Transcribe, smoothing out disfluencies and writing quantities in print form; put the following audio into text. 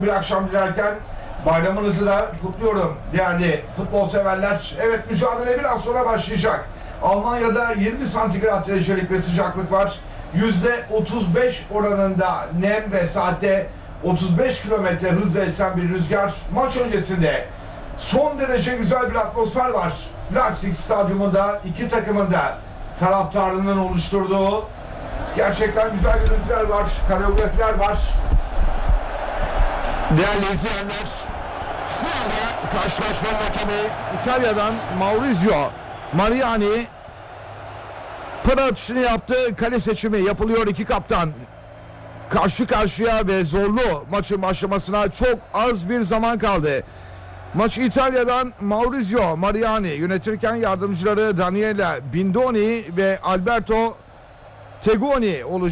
Bir akşam dilerken bayramınızı da kutluyorum değerli futbol severler. Evet, mücadele biraz sonra başlayacak. Almanya'da 20 santigrat derecelik bir sıcaklık var. %35 oranında nem ve saatte 35 kilometre hızla esen bir rüzgar. Maç öncesinde son derece güzel bir atmosfer var. Leipzig stadyumunda iki takımın da taraftarının oluşturduğu gerçekten güzel görüntüler var, koreografiler var. Değerli izleyenler, şu anda karşılaşma hakemi İtalya'dan Maurizio Mariani pınar atışını yaptı. Kale seçimi yapılıyor, iki kaptan karşı karşıya ve zorlu maçın başlamasına çok az bir zaman kaldı. Maçı İtalya'dan Maurizio Mariani yönetirken yardımcıları Daniele Bindoni ve Alberto Tegoni olacak.